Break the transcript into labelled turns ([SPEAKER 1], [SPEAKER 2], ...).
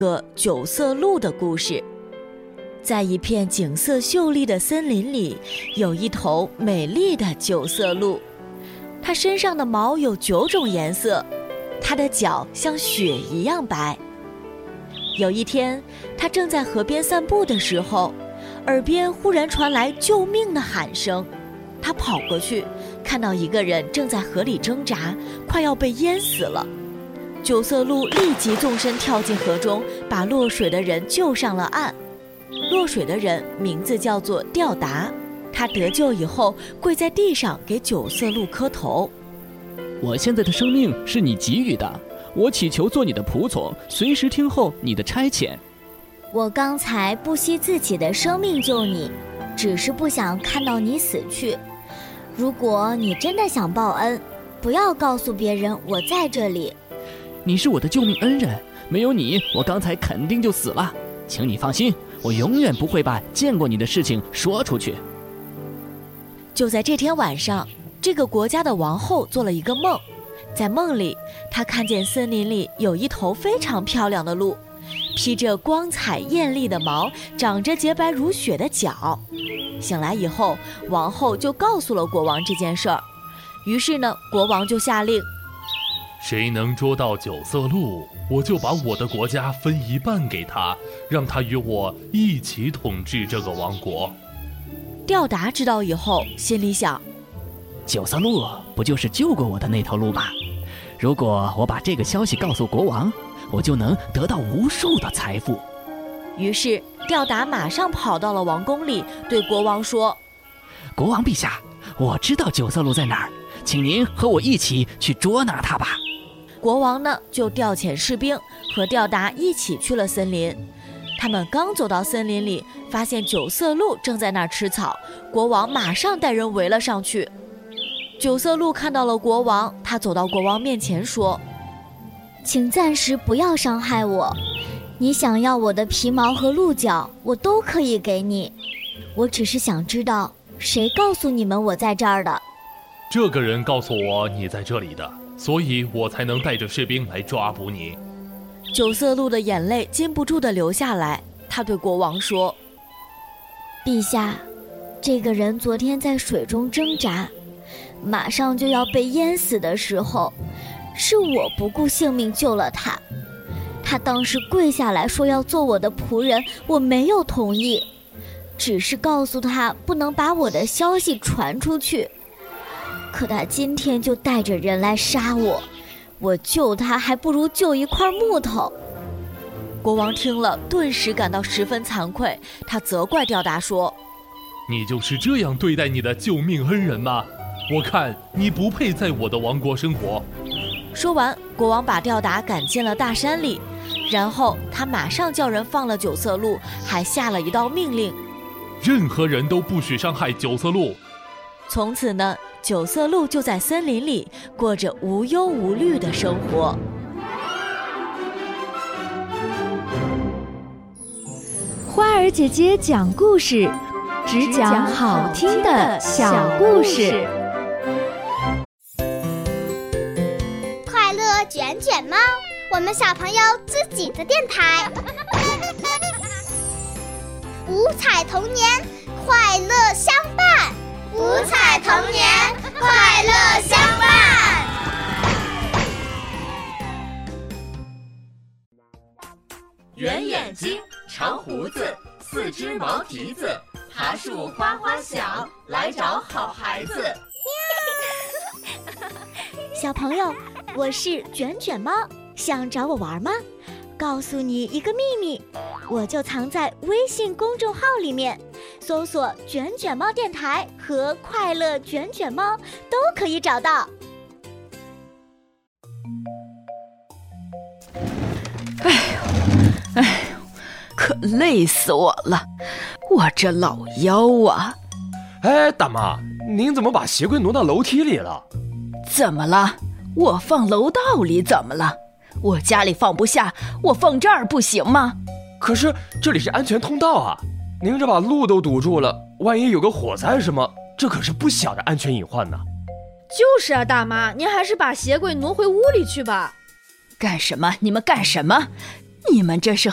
[SPEAKER 1] 个九色鹿的故事。在一片景色秀丽的森林里，有一头美丽的九色鹿，它身上的毛有9种颜色，它的脚像雪一样白。有一天，它正在河边散步的时候，耳边忽然传来救命的喊声。它跑过去，看到一个人正在河里挣扎，快要被淹死了。九色鹿立即纵身跳进河中，把落水的人救上了岸。落水的人名字叫做吊达，他得救以后跪在地上给九色鹿磕头。
[SPEAKER 2] 我现在的生命是你给予的，我祈求做你的仆从，随时听候你的差遣。
[SPEAKER 3] 我刚才不惜自己的生命救你，只是不想看到你死去。如果你真的想报恩，不要告诉别人我在这里。
[SPEAKER 2] 你是我的救命恩人，没有你，我刚才肯定就死了。请你放心，我永远不会把见过你的事情说出去。
[SPEAKER 1] 就在这天晚上，这个国家的王后做了一个梦，在梦里，她看见森林里有一头非常漂亮的鹿，披着光彩艳丽的毛，长着洁白如雪的脚。醒来以后，王后就告诉了国王这件事儿。于是呢，国王就下令，
[SPEAKER 4] 谁能捉到九色鹿，我就把我的国家分一半给他，让他与我一起统治这个王国。
[SPEAKER 1] 吊达知道以后，心里想，
[SPEAKER 2] 九色鹿不就是救过我的那头鹿吗？如果我把这个消息告诉国王，我就能得到无数的财富。
[SPEAKER 1] 于是吊达马上跑到了王宫里，对国王说，
[SPEAKER 2] 国王陛下，我知道九色鹿在哪儿，请您和我一起去捉拿它吧。
[SPEAKER 1] 国王呢，就调遣士兵和吊达一起去了森林。他们刚走到森林里，发现九色鹿正在那儿吃草，国王马上带人围了上去。九色鹿看到了国王，他走到国王面前说，
[SPEAKER 3] 请暂时不要伤害我，你想要我的皮毛和鹿角，我都可以给你。我只是想知道，谁告诉你们我在这儿的？
[SPEAKER 4] 这个人告诉我你在这里的，所以我才能带着士兵来抓捕你。
[SPEAKER 1] 九色鹿的眼泪禁不住地流下来，他对国王说，
[SPEAKER 3] 陛下，这个人昨天在水中挣扎，马上就要被淹死的时候，是我不顾性命救了他。他当时跪下来说要做我的仆人，我没有同意，只是告诉他不能把我的消息传出去。可他今天就带着人来杀我，我救他还不如救一块木头。
[SPEAKER 1] 国王听了，顿时感到十分惭愧，他责怪吊达说，
[SPEAKER 4] 你就是这样对待你的救命恩人吗？我看你不配在我的王国生活。
[SPEAKER 1] 说完，国王把吊达赶进了大山里，然后他马上叫人放了九色鹿，还下了一道命令，
[SPEAKER 4] 任何人都不许伤害九色鹿。
[SPEAKER 1] 从此呢，九色鹿就在森林里过着无忧无虑的生活。
[SPEAKER 5] 花儿姐姐讲故事，只讲好听的小故事。
[SPEAKER 6] 快乐卷卷猫，我们小朋友自己的电台。五彩童年，快乐相伴。五彩童年，快乐相伴。
[SPEAKER 7] 圆眼睛，长胡子，4只毛蹄子，爬树花花小，来找好孩子。
[SPEAKER 3] 小朋友，我是卷卷猫，想找我玩吗？告诉你一个秘密，我就藏在微信公众号里面，搜索卷卷猫电台和快乐卷卷猫都可以找到。
[SPEAKER 8] 哎呦，可累死我了，我这老腰啊！
[SPEAKER 9] 哎，大妈，您怎么把鞋柜挪到楼梯里了？
[SPEAKER 8] 怎么了？我放楼道里怎么了？我家里放不下，我放这儿不行吗？
[SPEAKER 9] 可是这里是安全通道啊，您这把路都堵住了，万一有个火灾什么，这可是不小的安全隐患呢。
[SPEAKER 5] 就是啊，大妈，您还是把鞋柜挪回屋里去吧。
[SPEAKER 8] 干什么？你们干什么？你们这是